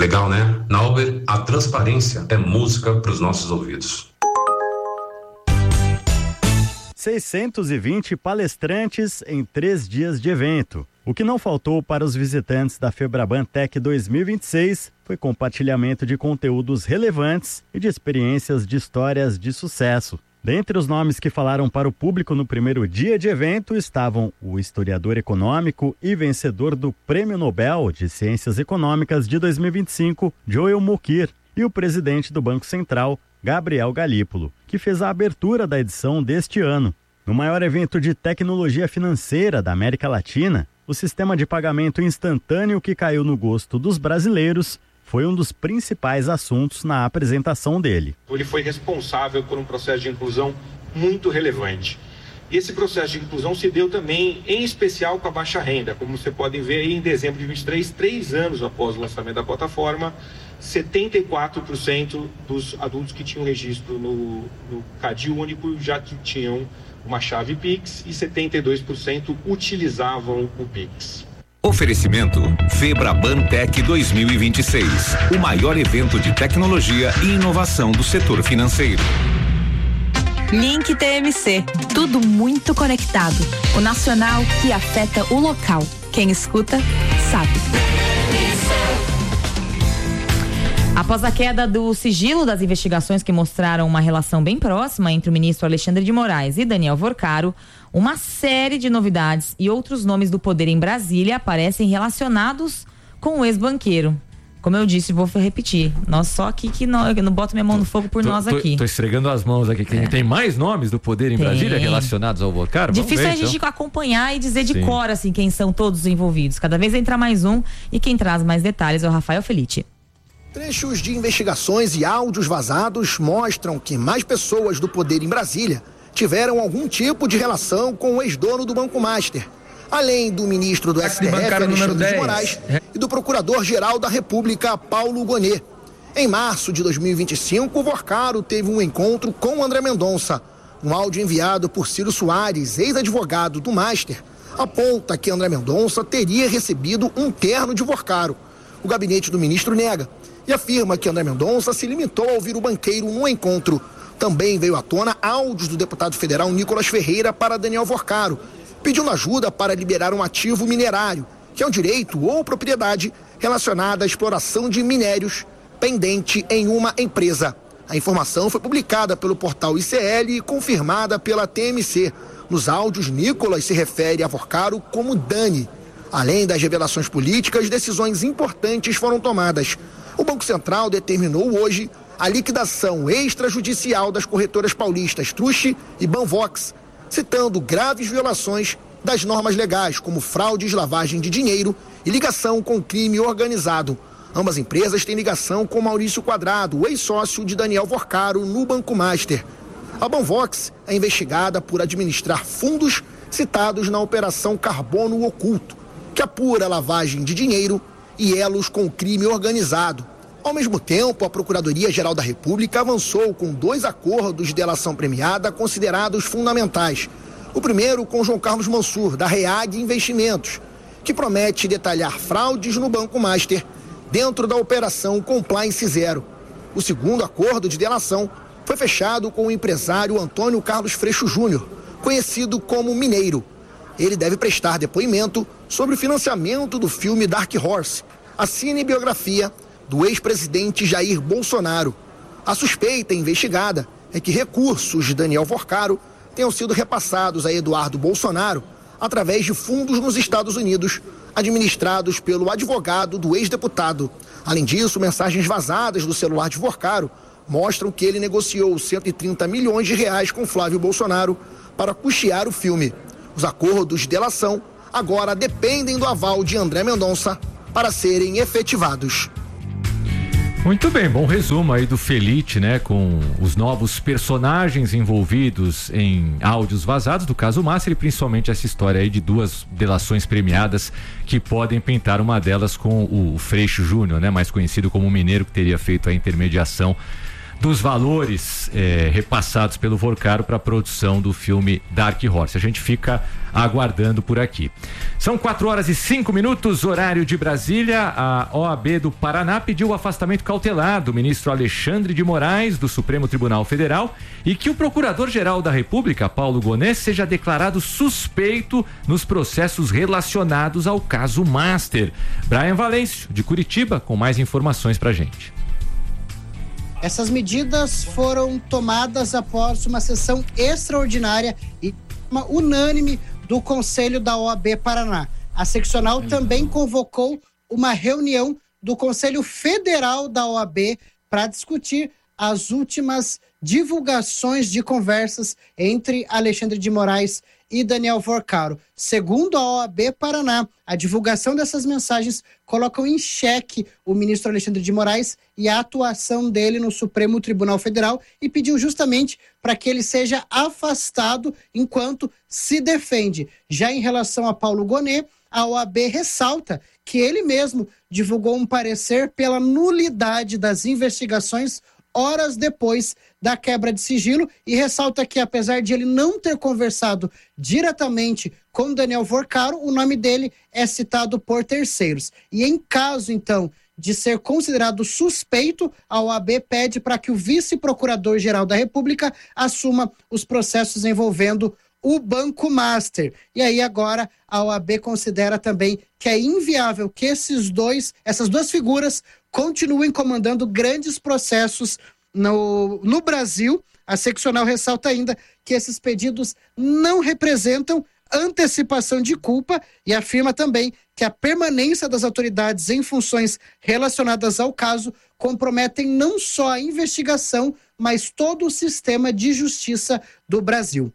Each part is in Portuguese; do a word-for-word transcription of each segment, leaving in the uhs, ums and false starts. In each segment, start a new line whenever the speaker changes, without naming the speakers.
Legal, né? Nauber, a transparência é música para os nossos ouvidos.
seiscentos e vinte palestrantes em três dias de evento. O que não faltou para os visitantes da Febraban Tech dois mil e vinte e seis foi compartilhamento de conteúdos relevantes e de experiências de histórias de sucesso. Dentre os nomes que falaram para o público no primeiro dia de evento estavam o historiador econômico e vencedor do Prêmio Nobel de Ciências Econômicas de dois mil e vinte e cinco, Joel Mokyr, e o presidente do Banco Central, Gabriel Galípolo, que fez a abertura da edição deste ano. No maior evento de tecnologia financeira da América Latina, o sistema de pagamento instantâneo que caiu no gosto dos brasileiros foi um dos principais assuntos na apresentação dele.
Ele foi responsável por um processo de inclusão muito relevante. E esse processo de inclusão se deu também, em especial, com a baixa renda. Como você pode ver aí, em dezembro de vinte e três, três anos após o lançamento da plataforma, setenta e quatro por cento dos adultos que tinham registro no, no Cadil Único já tinham uma chave Pix e setenta e dois por cento utilizavam o Pix.
Oferecimento Febraban Tech dois mil e vinte e seis, o maior evento de tecnologia e inovação do setor financeiro.
Link T M C, tudo muito conectado. O nacional que afeta o local. Quem escuta, sabe. Após a queda do sigilo das investigações que mostraram uma relação bem próxima entre o ministro Alexandre de Moraes e Daniel Vorcaro, uma série de novidades e outros nomes do poder em Brasília aparecem relacionados com o ex-banqueiro. Como eu disse, vou repetir, nós só aqui que não, eu não boto minha mão no fogo por
tô,
nós
tô,
aqui.
Tô esfregando as mãos aqui. É. Tem mais nomes do poder em
Tem.
Brasília relacionados ao Vorcaro?
Difícil
ver,
a gente
então.
acompanhar e dizer de
Sim.
cor assim, quem são todos os envolvidos. Cada vez entra mais um e quem traz mais detalhes é o Rafael Felitti.
Trechos de investigações e áudios vazados mostram que mais pessoas do poder em Brasília tiveram algum tipo de relação com o ex-dono do Banco Master, além do ministro do S T F, Alexandre de Moraes, e do procurador-geral da República, Paulo Gonet. Em março de dois mil e vinte e cinco, o Vorcaro teve um encontro com André Mendonça. Um áudio enviado por Ciro Soares, ex-advogado do Master, aponta que André Mendonça teria recebido um terno de Vorcaro. O gabinete do ministro nega e afirma que André Mendonça se limitou a ouvir o banqueiro no encontro. Também veio à tona áudios do deputado federal Nicolas Ferreira para Daniel Vorcaro, pedindo ajuda para liberar um ativo minerário, que é um direito ou propriedade relacionada à exploração de minérios pendente em uma empresa. A informação foi publicada pelo portal I C L e confirmada pela T M C. Nos áudios, Nicolas se refere a Vorcaro como Dani. Além das revelações políticas, decisões importantes foram tomadas. O Banco Central determinou hoje a liquidação extrajudicial das corretoras paulistas Truche e Banvox, citando graves violações das normas legais, como fraudes, lavagem de dinheiro e ligação com crime organizado. Ambas empresas têm ligação com Maurício Quadrado, o ex-sócio de Daniel Vorcaro no Banco Master. A Banvox é investigada por administrar fundos citados na Operação Carbono Oculto, que apura lavagem de dinheiro e elos com o crime organizado. Ao mesmo tempo, a Procuradoria-Geral da República avançou com dois acordos de delação premiada considerados fundamentais. O primeiro com João Carlos Mansur, da REAG Investimentos, que promete detalhar fraudes no Banco Master dentro da Operação Compliance Zero. O segundo acordo de delação foi fechado com o empresário Antônio Carlos Freixo Júnior, conhecido como Mineiro. Ele deve prestar depoimento sobre o financiamento do filme Dark Horse, a cinebiografia do ex-presidente Jair Bolsonaro. A suspeita investigada é que recursos de Daniel Vorcaro tenham sido repassados a Eduardo Bolsonaro através de fundos nos Estados Unidos, administrados pelo advogado do ex-deputado. Além disso, mensagens vazadas do celular de Vorcaro mostram que ele negociou cento e trinta milhões de reais com Flávio Bolsonaro para custear o filme. Os acordos de delação agora dependem do aval de André Mendonça para serem efetivados.
Muito bem, bom resumo aí do Felitti, né, com os novos personagens envolvidos em áudios vazados do caso Master e principalmente essa história aí de duas delações premiadas que podem pintar, uma delas com o Freixo Júnior, né, mais conhecido como o Mineiro, que teria feito a intermediação dos valores eh, repassados pelo Vorcaro para a produção do filme Dark Horse. A gente fica aguardando por aqui. São quatro horas e cinco minutos, horário de Brasília. A O A B do Paraná pediu o afastamento cautelar do ministro Alexandre de Moraes, do Supremo Tribunal Federal, e que o Procurador-Geral da República, Paulo Gonet, seja declarado suspeito nos processos relacionados ao caso Master. Brian Valêncio, de Curitiba, com mais informações pra gente.
Essas medidas foram tomadas após uma sessão extraordinária e uma unânime do Conselho da O A B Paraná. A seccional também convocou uma reunião do Conselho Federal da O A B para discutir as últimas divulgações de conversas entre Alexandre de Moraes e Daniel Vorcaro. Segundo a O A B Paraná, a divulgação dessas mensagens colocam em xeque o ministro Alexandre de Moraes e a atuação dele no Supremo Tribunal Federal e pediu justamente para que ele seja afastado enquanto se defende. Já em relação a Paulo Gonet, a O A B ressalta que ele mesmo divulgou um parecer pela nulidade das investigações horas depois da quebra de sigilo e ressalta que, apesar de ele não ter conversado diretamente com Daniel Vorcaro, o nome dele é citado por terceiros. E em caso, então, de ser considerado suspeito, a O A B pede para que o vice-procurador-geral da República assuma os processos envolvendo o Banco Master. E aí agora a O A B considera também que é inviável que esses dois, essas duas figuras continuem comandando grandes processos no, no Brasil. A seccional ressalta ainda que esses pedidos não representam antecipação de culpa e afirma também que a permanência das autoridades em funções relacionadas ao caso comprometem não só a investigação, mas todo o sistema de justiça do Brasil.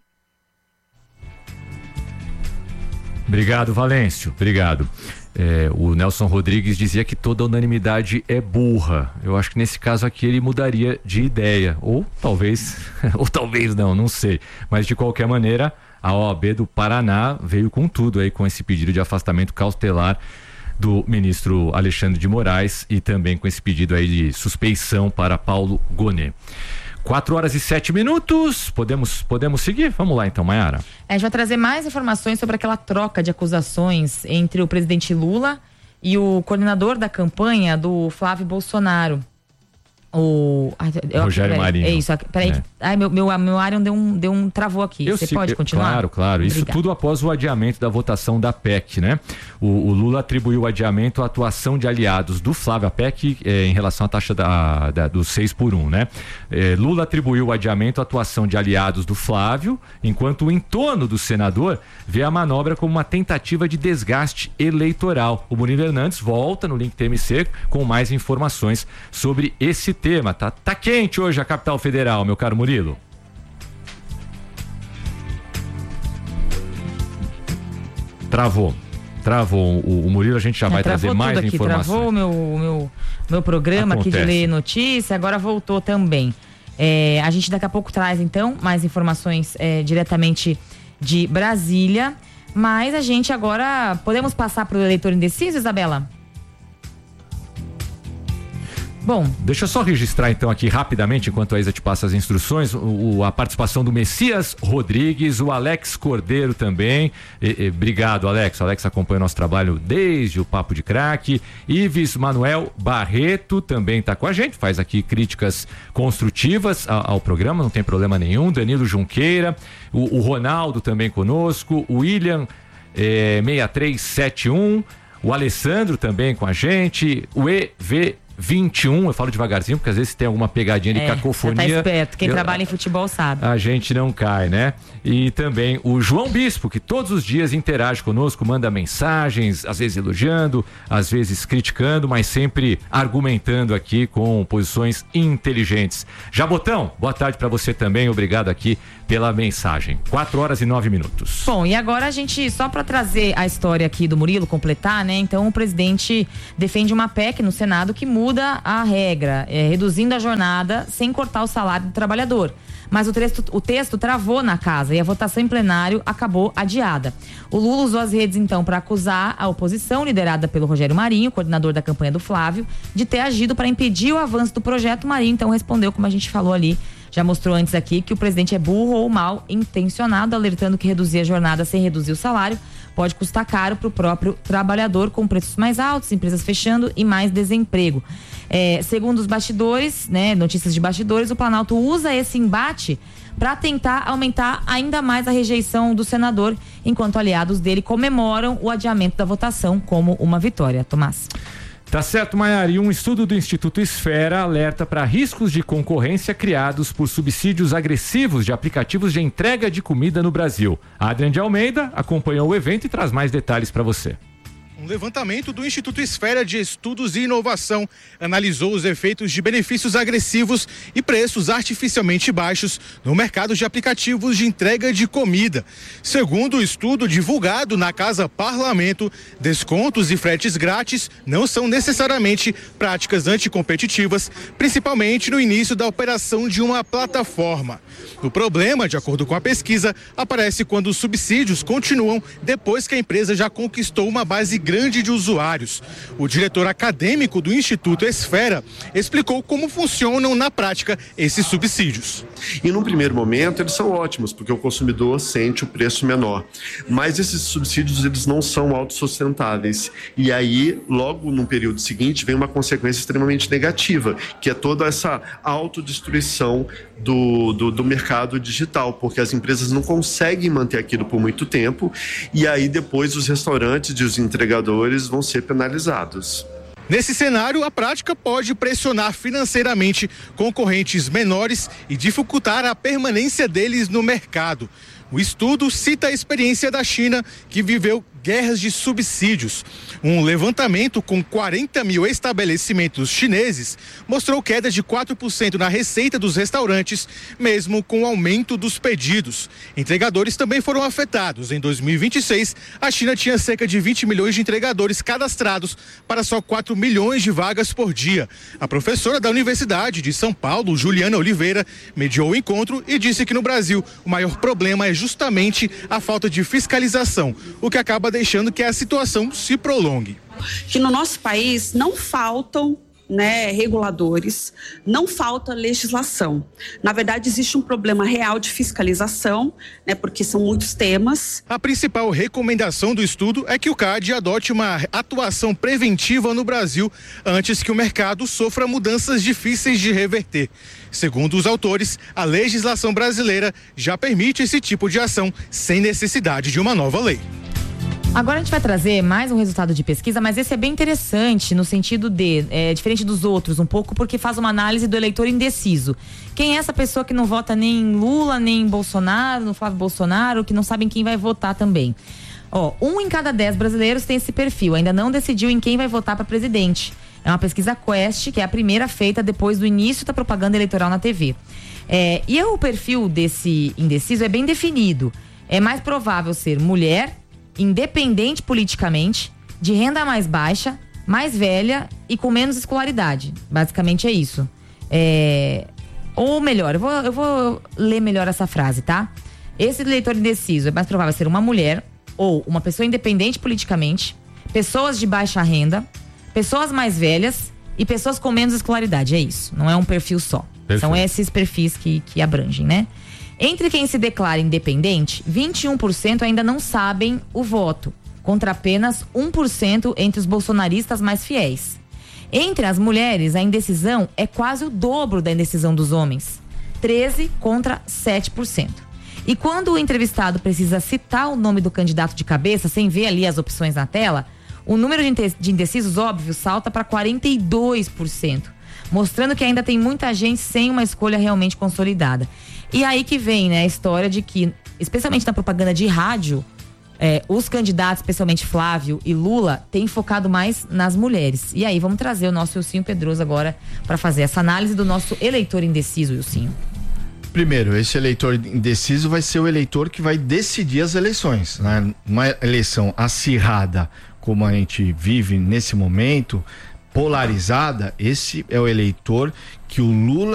Obrigado, Valêncio. Obrigado. É, o Nelson Rodrigues dizia que toda unanimidade é burra. Eu acho que nesse caso aqui ele mudaria de ideia. Ou talvez, ou talvez não, não sei. Mas de qualquer maneira, a O A B do Paraná veio com tudo aí, com esse pedido de afastamento cautelar do ministro Alexandre de Moraes e também com esse pedido aí de suspeição para Paulo Gonet. Quatro horas e sete minutos, podemos, podemos seguir? Vamos lá então, Maiara.
É, a gente vai trazer mais informações sobre aquela troca de acusações entre o presidente Lula e o coordenador da campanha do Flávio Bolsonaro. O ai, eu,
Rogério
peraí,
Marinho.
É isso, peraí. É. Ai, meu, meu, meu Arion deu um, deu um travou aqui. Eu Você sigo, pode continuar?
Claro, claro. Isso Obrigada. Tudo após o adiamento da votação da P E C, né? O, o Lula atribuiu o adiamento à atuação de aliados do Flávio, a P E C, eh, em relação à taxa da, da, do seis por um, né? Eh, Lula atribuiu o adiamento à atuação de aliados do Flávio, enquanto o entorno do senador vê a manobra como uma tentativa de desgaste eleitoral. O Murilo Hernandes volta no Link T M C com mais informações sobre esse tema. Tá, tá quente hoje a capital federal, meu caro Murilo. Travou. Travou o, o Murilo, a gente já é, vai trazer mais aqui, informações.
Travou o meu, meu, meu programa Acontece. aqui de ler notícia, agora voltou também. É, a gente daqui a pouco traz então mais informações é, diretamente de Brasília, mas a gente agora, podemos passar para o eleitor indeciso, Isabela? Bom,
deixa eu só registrar então aqui rapidamente, enquanto a Isa te passa as instruções, o, a participação do Messias Rodrigues, o Alex Cordeiro também. E, e, obrigado, Alex. O Alex acompanha o nosso trabalho desde o Papo de Craque. Ives Manuel Barreto também está com a gente, faz aqui críticas construtivas ao, ao programa, não tem problema nenhum. Danilo Junqueira, o, o Ronaldo também conosco, o William eh, seis três sete um, o Alessandro também com a gente, o E V vinte e um, eu falo devagarzinho porque às vezes tem alguma pegadinha de é, cacofonia.
Tá esperto, quem
eu,
trabalha em futebol sabe.
A gente não cai, né? E também o João Bispo, que todos os dias interage conosco, manda mensagens, às vezes elogiando, às vezes criticando, mas sempre argumentando aqui com posições inteligentes. Jabotão, boa tarde pra você também, obrigado aqui pela mensagem. Quatro horas e nove minutos.
Bom, e agora a gente, só pra trazer a história aqui do Murilo, completar, né? Então o presidente defende uma P E C no Senado que muda muda a regra, é, reduzindo a jornada sem cortar o salário do trabalhador. Mas o texto, o texto travou na casa e a votação em plenário acabou adiada. O Lula usou as redes, então, para acusar a oposição, liderada pelo Rogério Marinho, coordenador da campanha do Flávio, de ter agido para impedir o avanço do projeto. Marinho, então, respondeu, como a gente falou ali, já mostrou antes aqui, que o presidente é burro ou mal intencionado, alertando que reduzir a jornada sem reduzir o salário pode custar caro para o próprio trabalhador, com preços mais altos, empresas fechando e mais desemprego. É, segundo os bastidores, né, notícias de bastidores, o Planalto usa esse embate para tentar aumentar ainda mais a rejeição do senador, enquanto aliados dele comemoram o adiamento da votação como uma vitória. Tomás.
Tá certo, Maiara. E um estudo do Instituto Esfera alerta para riscos de concorrência criados por subsídios agressivos de aplicativos de entrega de comida no Brasil. A Adriane de Almeida acompanhou o evento e traz mais detalhes para você.
Um levantamento do Instituto Esfera de Estudos e Inovação analisou os efeitos de benefícios agressivos e preços artificialmente baixos no mercado de aplicativos de entrega de comida. Segundo o estudo divulgado na Casa Parlamento, descontos e fretes grátis não são necessariamente práticas anticompetitivas, principalmente no início da operação de uma plataforma. O problema, de acordo com a pesquisa, aparece quando os subsídios continuam depois que a empresa já conquistou uma base grande de usuários. O diretor acadêmico do Instituto Esfera explicou como funcionam na prática esses subsídios.
E num primeiro momento eles são ótimos, porque o consumidor sente o preço menor. Mas esses subsídios eles não são autossustentáveis. E aí, logo no período seguinte, vem uma consequência extremamente negativa, que é toda essa autodestruição do, do, do mercado digital, porque as empresas não conseguem manter aquilo por muito tempo, e aí depois os restaurantes e os entregadores vão ser penalizados.
Nesse cenário, a prática pode pressionar financeiramente concorrentes menores e dificultar a permanência deles no mercado. O estudo cita a experiência da China, que viveu guerras de subsídios. Um levantamento com quarenta mil estabelecimentos chineses mostrou queda de quatro por cento na receita dos restaurantes, mesmo com o aumento dos pedidos. Entregadores também foram afetados. Em dois mil e vinte e seis, a China tinha cerca de vinte milhões de entregadores cadastrados para só quatro milhões de vagas por dia. A professora da Universidade de São Paulo, Juliana Oliveira, mediou o encontro e disse que no Brasil o maior problema é justamente a falta de fiscalização, o que acaba deixando que a situação se prolongue.
Que no nosso país não faltam, né, reguladores, não falta legislação. Na verdade, existe um problema real de fiscalização, né, porque são muitos temas.
A principal recomendação do estudo é que o C A D adote uma atuação preventiva no Brasil antes que o mercado sofra mudanças difíceis de reverter. Segundo os autores, a legislação brasileira já permite esse tipo de ação sem necessidade de uma nova lei.
Agora a gente vai trazer mais um resultado de pesquisa, mas esse é bem interessante no sentido de, é, diferente dos outros um pouco, porque faz uma análise do eleitor indeciso. Quem é essa pessoa que não vota nem em Lula, nem em Bolsonaro, no Flávio Bolsonaro, que não sabe em quem vai votar também? Ó, um em cada dez brasileiros tem esse perfil, ainda não decidiu em quem vai votar para presidente. É uma pesquisa Quest, que é a primeira feita depois do início da propaganda eleitoral na T V. É, e o perfil desse indeciso é bem definido. É mais provável ser mulher, independente politicamente, de renda mais baixa, mais velha e com menos escolaridade. Basicamente é isso. É... Ou melhor, eu vou, eu vou ler melhor essa frase, tá? Esse eleitor indeciso é mais provável ser uma mulher ou uma pessoa independente politicamente, pessoas de baixa renda, pessoas mais velhas e pessoas com menos escolaridade. É isso, não é um perfil só. Perfeito. São esses perfis que, que abrangem, né? Entre quem se declara independente, vinte e um por cento ainda não sabem o voto, contra apenas um por cento entre os bolsonaristas mais fiéis. Entre as mulheres, a indecisão é quase o dobro da indecisão dos homens, treze contra sete por cento. E quando o entrevistado precisa citar o nome do candidato de cabeça, sem ver ali as opções na tela, o número de indecisos, óbvio, salta para quarenta e dois por cento, mostrando que ainda tem muita gente sem uma escolha realmente consolidada. E aí que vem, né, a história de que, especialmente na propaganda de rádio, é, os candidatos, especialmente Flávio e Lula, têm focado mais nas mulheres. E aí vamos trazer o nosso Ilcinho Pedroso agora para fazer essa análise do nosso eleitor indeciso, Ilcinho.
Primeiro, esse eleitor indeciso vai ser o eleitor que vai decidir as eleições, né? Uma eleição acirrada como a gente vive nesse momento, polarizada, esse é o eleitor que o Lula